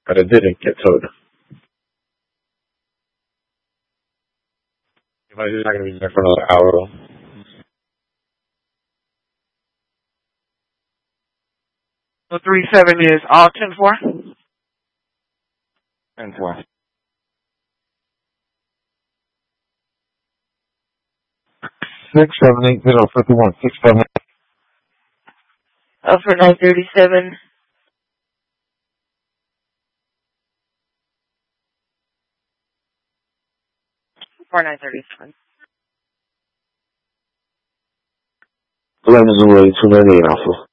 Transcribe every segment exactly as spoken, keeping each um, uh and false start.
but it didn't get towed. It's not going to be there for another hour. So three seven is all ten four? ten four. Six seven eight zero fifty one. Six seven eight. Oh, for nine thirty seven. For nine thirty seven. Eleven zero eight two ninety eight Alpha.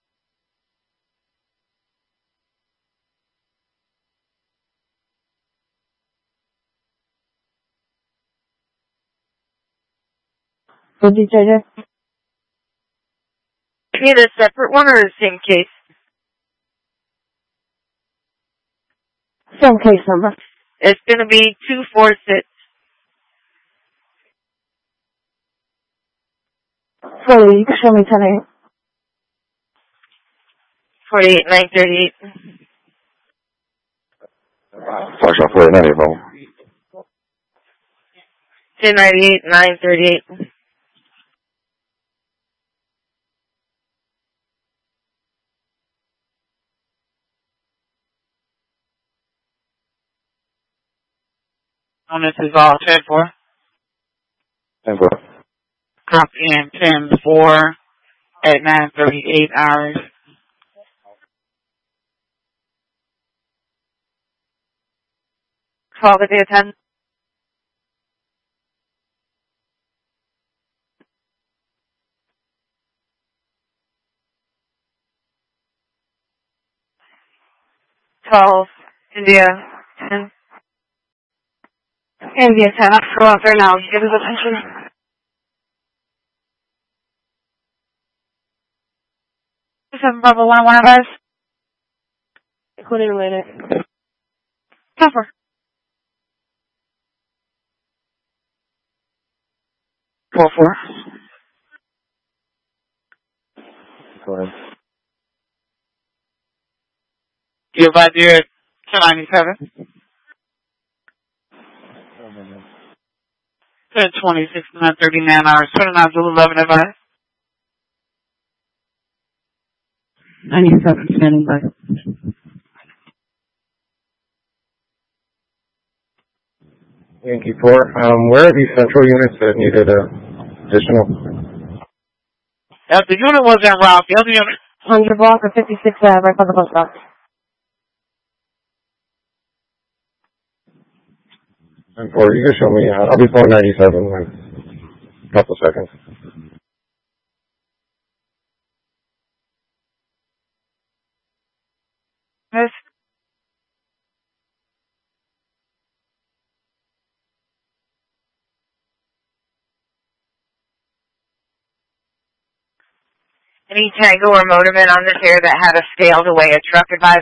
What did you say? Need a separate one or the same case? Same case number. It's going to be two four six. So you can show me ten eight. forty-eight nine thirty-eight. Flash off forty-eight ninety-eight. ten ninety-eight nine thirty-eight. On this is all ten four. ten four. Copy in ten four at nine thirty-eight hours. twelve at the ten. twelve, India, ten. India, ten. I'll go out there now. Give us attention. seven Bravo one one guys. Including later. Cover. Four four. Go ahead. You have idea at ten ninety-seven? ten twenty-six, nine thirty-nine hours, twenty-nine to eleven advice. ninety-seven, standing by. Yankee four. Um, where are these central units that needed uh, additional? Uh, the unit was en route. The other unit. one hundred block of fifty-six, uh, right by the bus stop. ten four, you can show me. Uh, I'll be four ninety-seven in a couple seconds. Yes. Any Tango or Motorman on this area that had a scaled away a truck advice?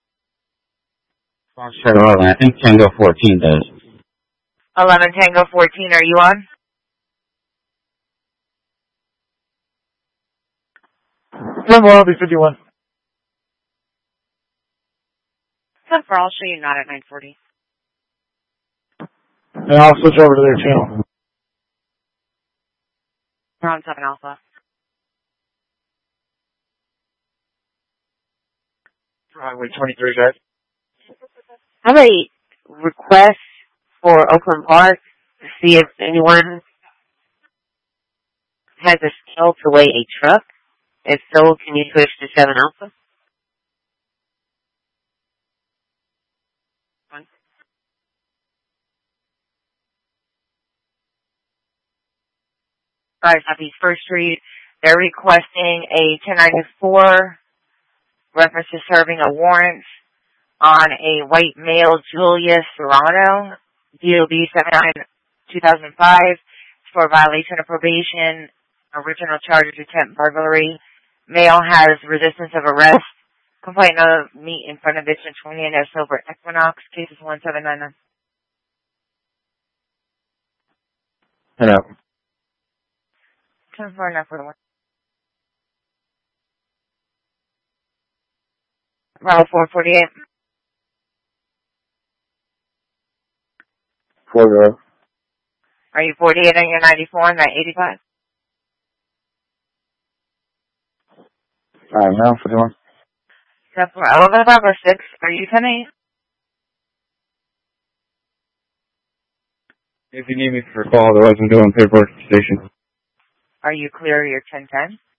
Foxtrot eleven, I think Tango fourteen does. eleven Tango fourteen, are you on? Number I'll be fifty-one. ten four, I'll show you not at nine forty. And I'll switch over to their channel. We're on seven Alpha. Highway twenty-three, guys. I have a request for Oakland Park to see if anyone has a scale to weigh a truck. If so, can you switch to seven Alpha? Alright, Southeast First Street. They're requesting a ten ninety-four reference to serving a warrant on a white male, Julia Serrano, D O B seven nine two thousand five, for violation of probation. Original charge is attempt burglary. Male has resistance of arrest. Complaint of meet in front of Vision twenty and S over Equinox. Case is one seven nine nine. Hello. ten four enough for the one. Route four forty-eight. ninety-four Road. Are you forty-eight on your ninety-four and that eighty-five? I am now, forty-one. Step four, elevator number six. Are you ten eight? If you need me for a call, otherwise I'm doing paperwork at the station. Are you clear? You're ten ten?